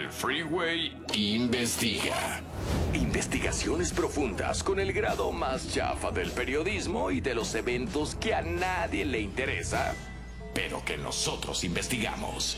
El Freeway investiga. Investigaciones profundas con el grado más chafa del periodismo y de los eventos que a nadie le interesa, pero que nosotros investigamos.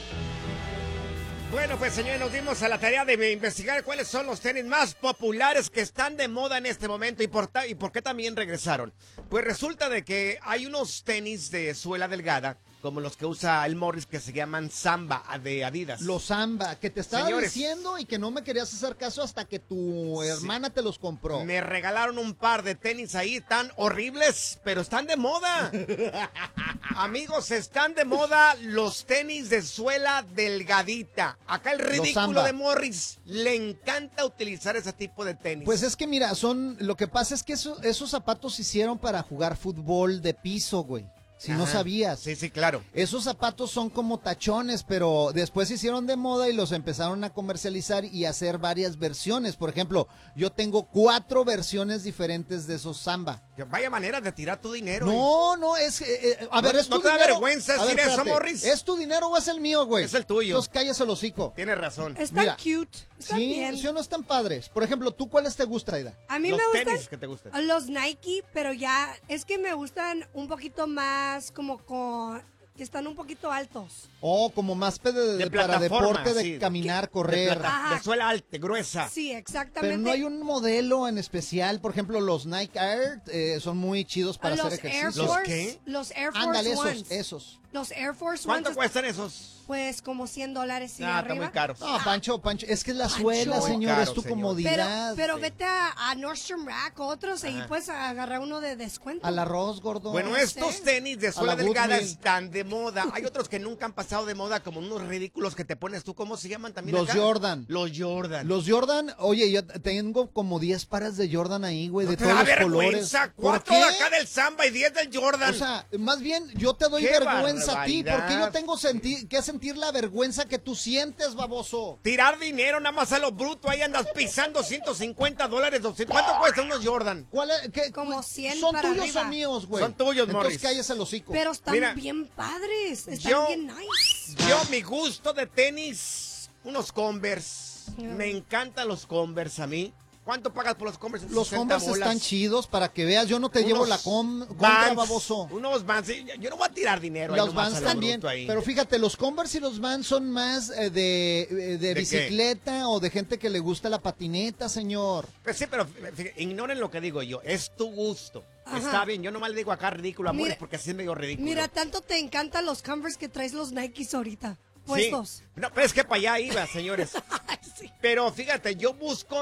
Bueno, pues señores, nos dimos a la tarea de investigar cuáles son los tenis más populares que están de moda en este momento y por qué también regresaron. Pues resulta de que hay unos tenis de suela delgada, como los que usa el Morris, que se llaman Samba, de Adidas. Los Samba, que te estaba Señores, diciendo y que no me querías hacer caso hasta que tu hermana te los compró. Me regalaron un par de tenis ahí tan horribles, pero están de moda. Amigos, están de moda los tenis de suela delgadita. Acá el ridículo de Morris le encanta utilizar ese tipo de tenis. Pues es que mira, lo que pasa es que esos zapatos se hicieron para jugar fútbol de piso, güey. Si no sabías. Sí, sí, claro. Esos zapatos son como tachones, pero después se hicieron de moda y los empezaron a comercializar y hacer varias versiones. Por ejemplo, yo tengo 4 versiones diferentes de esos Samba. Que vaya manera de tirar tu dinero. No, es... a ver, es tu ¿No te da dinero. vergüenza decir eso, Morris? ¿Es tu dinero o es el mío, güey? Es el tuyo. Entonces cállese el hocico. Tienes razón. Están cute. Están Sí, bien. sí o no están padres. Por ejemplo, ¿tú cuáles te gusta, Aida? A mí Los me gustan tenis que te gustan. los Nike, pero ya es que me gustan un poquito más como que están un poquito altos. Como más para plataforma, deporte, de sí. caminar, correr. Ajá. De suela alta, gruesa. Sí, exactamente. Pero no hay un modelo en especial. Por ejemplo, los Nike Air son muy chidos para los hacer Air ejercicio. Force, ¿Los qué? Los Air Force Ándale, Ones. esos. Los Air Force ¿Cuánto Ones, cuestan esos? pues como $100 y Ah, está arriba. muy caro. No, Pancho, es que es la Pancho. suela, Muy señor, caro, es tu señor. comodidad. Pero vete a Nordstrom Rack o otros y Ajá. puedes agarrar uno de descuento. Al arroz, gordo. Bueno, estos tenis de suela A la delgada Woodmill. están de moda. Hay otros que nunca han pasado de moda, como unos ridículos que te pones tú. ¿Cómo se llaman también Los acá? Jordan. Los Jordan. Los Jordan, oye, yo tengo como 10 pares de Jordan ahí, güey, de ¿No te todos da los colores. vergüenza? ¿Por 4 qué? de acá del Samba y 10 del Jordan. O sea, más bien yo te doy ¡Qué vergüenza a ti, barbaridad! porque yo tengo que sentir la vergüenza que tú sientes, baboso. Tirar dinero nada más a lo bruto. Ahí andas pisando $150, 200. ¿Cuánto cuesta unos Jordan? ¿Cuál es? Como 100 ¿Son para tuyos arriba. o míos, güey? Son tuyos, Entonces Morris. cállese el hocico. Pero están Mira, bien padres. Están yo- bien nice. Mi gusto de tenis, unos Converse. Me encantan los Converse a mí. ¿Cuánto pagas por los Converse? Los 60 Converse bolas. están chidos para que veas. Yo no te Unos llevo la contra, Vans, baboso. Unos Vans. Sí, yo no voy a tirar dinero. ahí Los nomás Vans a lo también, bruto ahí. pero fíjate, los Converse y los Vans son más de qué? bicicleta o de gente que le gusta la patineta, señor. Pues sí, pero fíjate, ignoren lo que digo yo. Es tu gusto. Ajá. Está bien. Yo nomás le digo acá ridículo, amores, Mira- porque así es medio ridículo. Mira, tanto te encantan los Converse que traes los Nikes ahorita. Sí. Puestos. No, pero es que para allá iba, señores. Ay, sí. Pero fíjate, yo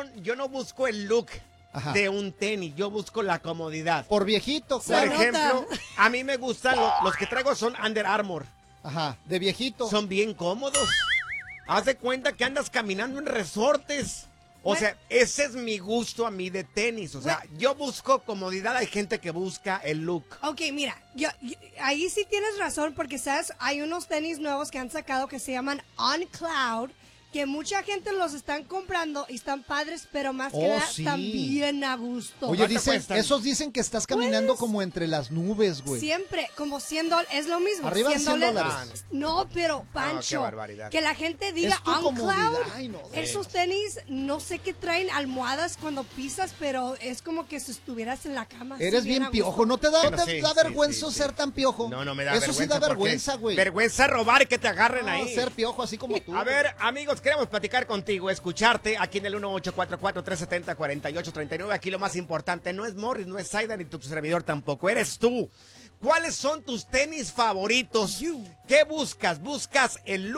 no busco el look Ajá. de un tenis. Yo busco la comodidad. Por viejito, Por claro. nota. ejemplo, a mí me gustan los que traigo son Under Armour. Ajá, de viejito. Son bien cómodos. Haz de cuenta que andas caminando en resortes. O sea, ese es mi gusto a mí de tenis. O sea, yo busco comodidad. Hay gente que busca el look. Ok, mira, ahí sí tienes razón porque, ¿sabes? Hay unos tenis nuevos que han sacado que se llaman On Cloud, que mucha gente los están comprando y están padres, pero más que nada sí. están bien a gusto. Oye, ¿Cuánto cuestan? esos dicen que estás caminando Pues, como entre las nubes, güey. Siempre, como $100, es lo mismo. Arriba de $100. No, pero Pancho, qué barbaridad. que la gente diga Es tu On comodidad. Cloud. Ay, no. Esos tenis, no sé qué traen almohadas cuando pisas, pero es como que si estuvieras en la cama. así Eres bien a piojo. gusto. ¿No te da, Bueno, no te sí, da sí, vergüenza sí, sí. ser tan piojo? No me da Eso vergüenza. sí da porque vergüenza, güey. Vergüenza robar y que te agarren No, ahí. ser piojo así como tú. A ver, amigos, queremos platicar contigo, escucharte aquí en el 1844-370-4839. Aquí lo más importante no es Morris, no es Zayda, ni tu servidor tampoco, eres tú. ¿Cuáles son tus tenis favoritos? ¿Qué buscas? ¿Buscas el